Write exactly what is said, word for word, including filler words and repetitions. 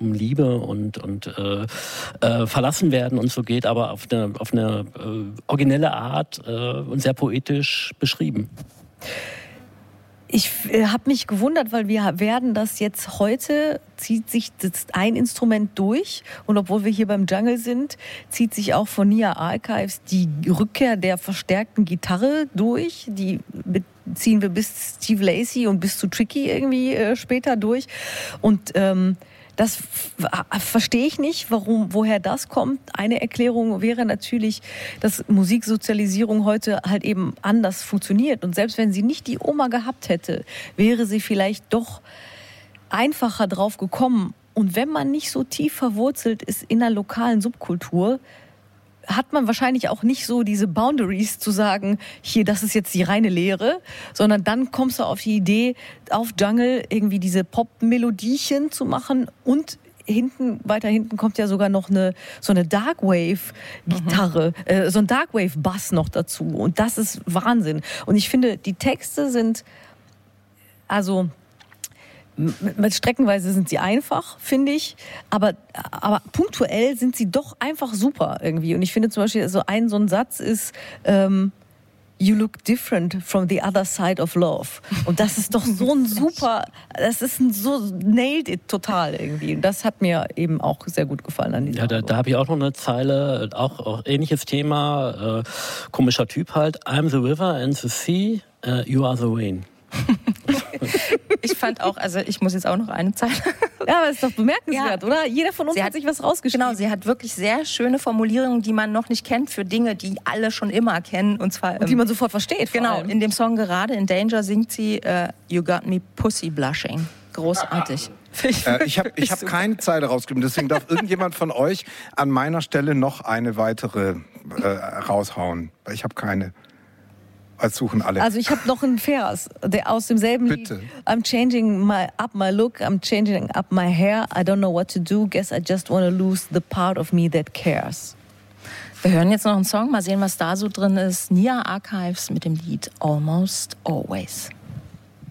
um Liebe und, und äh, äh, verlassen werden und so geht, aber auf eine, auf eine äh, originelle Art äh, und sehr poetisch beschrieben. Ich äh, habe mich gewundert, weil wir werden das jetzt heute, zieht sich das ein Instrument durch und obwohl wir hier beim Jungle sind, zieht sich auch von Nia Archives die Rückkehr der verstärkten Gitarre durch, die ziehen wir bis Steve Lacy und bis zu Tricky irgendwie äh, später durch und ähm, das f- verstehe ich nicht, warum, woher das kommt. Eine Erklärung wäre natürlich, dass Musiksozialisierung heute halt eben anders funktioniert. Und selbst wenn sie nicht die Oma gehabt hätte, wäre sie vielleicht doch einfacher drauf gekommen. Und wenn man nicht so tief verwurzelt ist in einer lokalen Subkultur, hat man wahrscheinlich auch nicht so diese Boundaries zu sagen, hier, das ist jetzt die reine Lehre, sondern dann kommst du auf die Idee, auf Jungle irgendwie diese Pop-Melodiechen zu machen und hinten, weiter hinten kommt ja sogar noch eine, so eine Darkwave-Gitarre, mhm. äh, so ein Darkwave-Bass noch dazu und das ist Wahnsinn. Und ich finde, die Texte sind, also mit streckenweise sind sie einfach, finde ich, aber, aber punktuell sind sie doch einfach super irgendwie. Und ich finde zum Beispiel, so ein, so ein Satz ist, ähm, You look different from the other side of love. Und das ist doch so ein super, das ist ein so, nailed it total irgendwie. Und das hat mir eben auch sehr gut gefallen an diesem Ja, da, da habe ich auch noch eine Zeile, auch, auch ähnliches Thema, äh, komischer Typ halt. I'm the river and the sea, uh, you are the rain. Ich fand auch, also ich muss jetzt auch noch eine Zeile. Ja, aber ist doch bemerkenswert, ja. oder? Jeder von uns sie hat, hat sich was rausgeschrieben. Genau, sie hat wirklich sehr schöne Formulierungen, die man noch nicht kennt für Dinge, die alle schon immer kennen. Und zwar und die man sofort versteht. Genau, allem. in dem Song gerade, in Danger, singt sie uh, You got me pussy blushing. Großartig. Ich, äh, ich habe ich hab keine Zeile rausgegeben, deswegen darf irgendjemand von euch an meiner Stelle noch eine weitere äh, raushauen. Ich habe keine. Als suchen alle. Also ich habe noch einen Vers, der aus demselben Bitte. Lied. I'm changing my, up my look, I'm changing up my hair, I don't know what to do, guess I just want to lose the part of me that cares. Wir hören jetzt noch einen Song, mal sehen, was da so drin ist. Nia Archives mit dem Lied Almost Always.